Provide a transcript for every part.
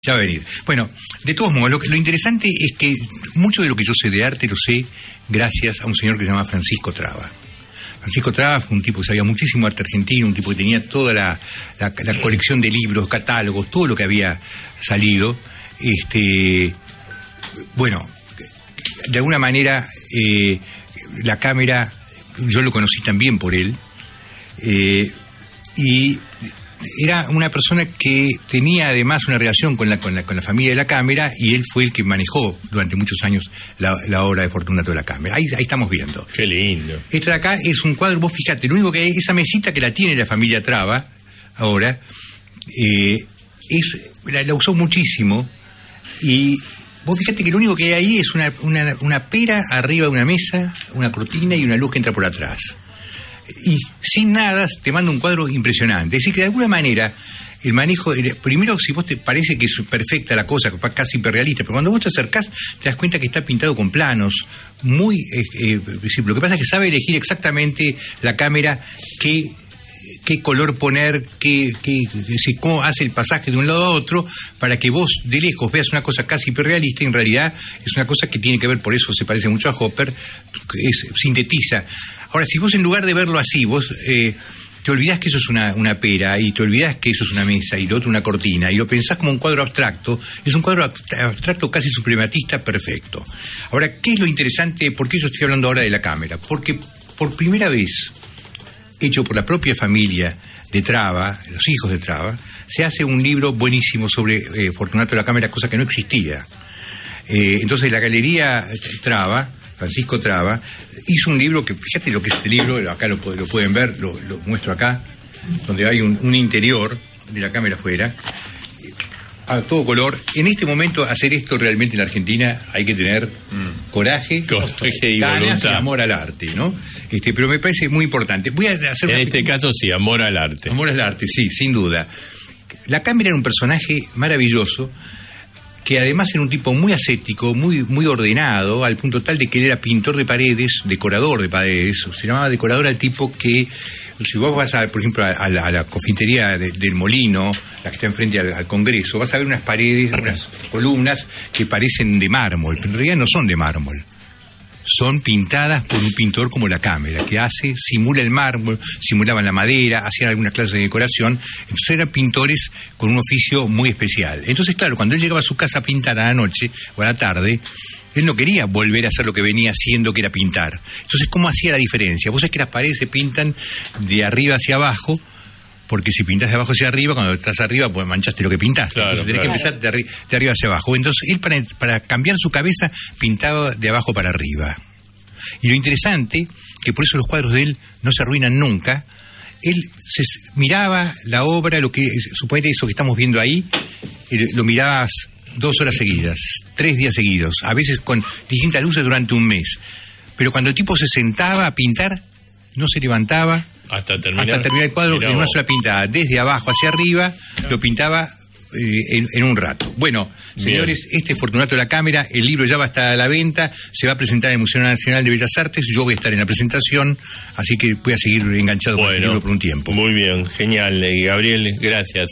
Ya va a venir. Bueno, de todos modos, lo interesante es que mucho de lo que yo sé de arte lo sé gracias a un señor que se llama Francisco Traba. Francisco Traba fue un tipo que sabía muchísimo arte argentino, un tipo que tenía toda la colección de libros, catálogos, todo lo que había salido. Bueno, de alguna manera la cámara, yo lo conocí también por él, y era una persona que tenía además una relación con la familia de la Cámara, y él fue el que manejó durante muchos años la obra de Fortunato de la Cámara. Ahí estamos viendo. Qué lindo. Esto de acá es un cuadro, vos fijate, lo único que hay, esa mesita que la tiene la familia Traba ahora, la usó muchísimo, y vos fijate que lo único que hay ahí es una pera arriba de una mesa, una cortina y una luz que entra por atrás. Y sin nada te manda un cuadro impresionante. Es decir, que de alguna manera el manejo, primero, si vos te parece que es perfecta la cosa, casi hiperrealista, pero cuando vos te acercás te das cuenta que está pintado con planos muy lo que pasa es que sabe elegir exactamente la cámara qué color poner, cómo hace el pasaje de un lado a otro, para que vos de lejos veas una cosa casi hiperrealista, y en realidad es una cosa que tiene que ver, por eso se parece mucho a Hopper, sintetiza. Ahora, si vos en lugar de verlo así, vos te olvidás que eso es una pera, y te olvidás que eso es una mesa, y lo otro una cortina, y lo pensás como un cuadro abstracto, es un cuadro abstracto casi suprematista perfecto. Ahora, ¿qué es lo interesante? ¿Por qué yo estoy hablando ahora de la cámara? Porque por primera vez, hecho por la propia familia de Traba, los hijos de Traba, se hace un libro buenísimo sobre Fortunato de la Cámara, cosa que no existía. Entonces la Galería Traba, Francisco Traba, hizo un libro que, fíjate lo que es este libro, acá lo pueden ver, lo muestro acá, donde hay un interior de la cámara afuera, a todo color. En este momento, hacer esto realmente en la Argentina hay que tener coraje y ganas y amor al arte, ¿no? Pero me parece muy importante. Voy a hacer en este caso, sí, amor al arte. Amor al arte, sí, sin duda. La Cámara era un personaje maravilloso, que además era un tipo muy ascético, muy ordenado, al punto tal de que él era pintor de paredes, decorador de paredes. Se llamaba decorador al tipo que, si vos vas a, por ejemplo, a la confitería del Molino, la que está enfrente al Congreso, vas a ver unas paredes, unas columnas que parecen de mármol, pero en realidad no son de mármol. Son pintadas por un pintor como la Cámara, que simula el mármol, simulaban la madera, hacían alguna clase de decoración. Entonces eran pintores con un oficio muy especial. Entonces, claro, cuando él llegaba a su casa a pintar a la noche o a la tarde, él no quería volver a hacer lo que venía haciendo, que era pintar. Entonces, ¿cómo hacía la diferencia? Vos sabés que las paredes se pintan de arriba hacia abajo, porque si pintas de abajo hacia arriba, cuando estás arriba, pues manchaste lo que pintaste. Claro, entonces tenés que empezar de arriba hacia abajo. Entonces él, para cambiar su cabeza, pintaba de abajo para arriba. Y lo interesante, que por eso los cuadros de él no se arruinan nunca, él miraba la obra, suponete eso que estamos viendo ahí, lo mirabas 2 horas seguidas, 3 días seguidos, a veces con distintas luces durante un mes. Pero cuando el tipo se sentaba a pintar, no se levantaba hasta terminar el cuadro en una sola pintada, desde abajo hacia arriba, lo pintaba en un rato. Bueno, señores, este es Fortunato de la Cámara, el libro ya va a estar a la venta, se va a presentar en el Museo Nacional de Bellas Artes, yo voy a estar en la presentación, así que voy a seguir enganchado con el libro por un tiempo. Muy bien, genial, Gabriel, gracias.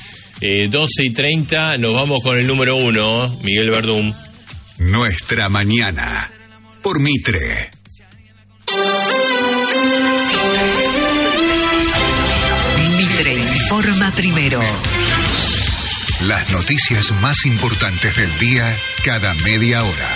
12:30, nos vamos con el número 1, Miguel Verdún. Nuestra mañana, por Mitre. Mitre informa primero. Las noticias más importantes del día cada media hora.